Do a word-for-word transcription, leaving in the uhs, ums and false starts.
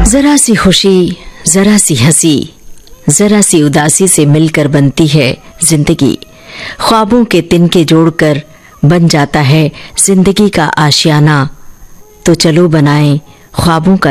जरा सी खुशी, जरा सी हंसी, जरा सी उदासी से मिलकर बनती है जिंदगी। ख्वाबों के तिनके जोड़कर बन जाता है जिंदगी का आशियाना। तो चलो बनाएं ख्वाबों का